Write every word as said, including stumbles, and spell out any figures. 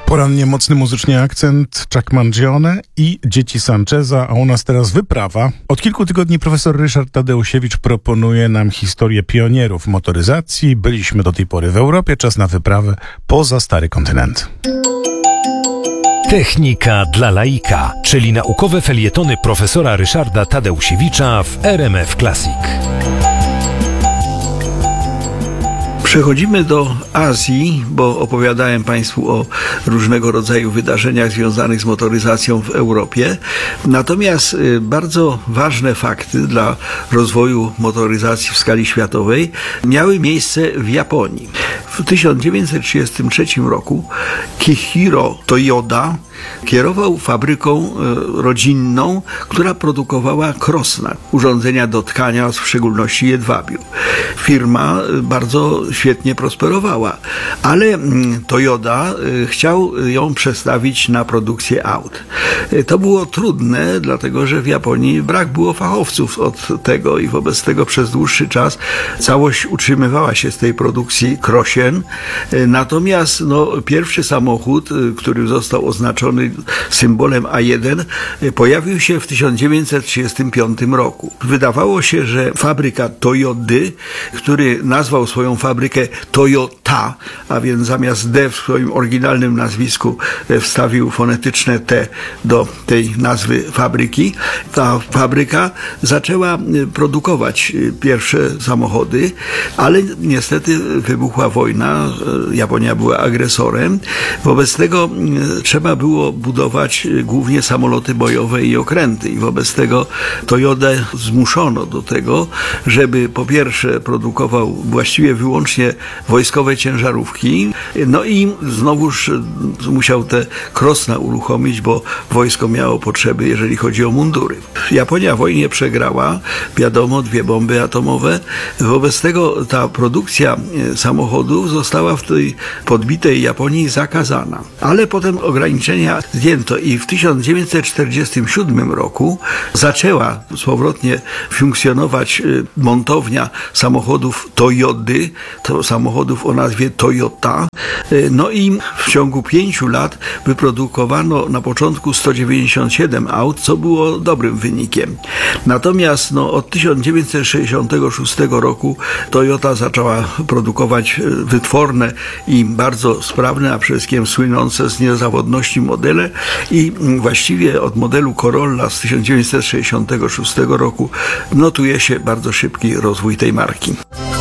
Porannie mocny muzycznie akcent Chuck Mangione i Dzieci Sancheza, a u nas teraz wyprawa. Od kilku tygodni profesor Ryszard Tadeusiewicz proponuje nam historię pionierów motoryzacji. Byliśmy do tej pory w Europie, czas na wyprawę poza stary kontynent. Technika dla laika, czyli naukowe felietony profesora Ryszarda Tadeusiewicza w R M F Classic. Przechodzimy do Azji, bo opowiadałem Państwu o różnego rodzaju wydarzeniach związanych z motoryzacją w Europie. Natomiast bardzo ważne fakty dla rozwoju motoryzacji w skali światowej miały miejsce w Japonii. W tysiąc dziewięćset trzydziestym trzecim roku Kihiro Toyoda kierował fabryką rodzinną, która produkowała krosna, urządzenia do tkania, w szczególności jedwabiu. Firma bardzo świetnie prosperowała, ale Toyoda chciał ją przestawić na produkcję aut. To było trudne, dlatego że w Japonii brak było fachowców od tego i wobec tego przez dłuższy czas całość utrzymywała się z tej produkcji krosien. Natomiast no, pierwszy samochód, który został oznaczony symbolem A jeden, pojawił się w tysiąc dziewięćset trzydziestym piątym roku. Wydawało się, że fabryka Toyody, który nazwał swoją fabrykę Toyota, a więc zamiast D w swoim oryginalnym nazwisku wstawił fonetyczne T do tej nazwy fabryki, ta fabryka zaczęła produkować pierwsze samochody, ale niestety wybuchła wojna, Japonia była agresorem, wobec tego trzeba było budować głównie samoloty bojowe i okręty i wobec tego Toyodę zmuszono do tego, żeby po pierwsze produkował właściwie wyłącznie wojskowe ciężarówki, no i znowuż musiał te krosna uruchomić, bo wojsko miało potrzeby, jeżeli chodzi o mundury. Japonia w wojnie przegrała, wiadomo, dwie bomby atomowe, wobec tego ta produkcja samochodów została w tej podbitej Japonii zakazana, ale potem ograniczenia zdjęto i w tysiąc dziewięćset czterdziestym siódmym roku zaczęła powrotnie funkcjonować montownia samochodów Toyody, to samochodów o nazwie Toyota. No i w ciągu pięciu lat wyprodukowano na początku sto dziewięćdziesiąt siedem aut, co było dobrym wynikiem. Natomiast no, od tysiąc dziewięćset sześćdziesiątego szóstego roku Toyota zaczęła produkować wytworne i bardzo sprawne, a przede wszystkim słynące z niezawodności modele i właściwie od modelu Corolla z tysiąc dziewięćset sześćdziesiątego szóstego roku notuje się bardzo szybki rozwój tej marki.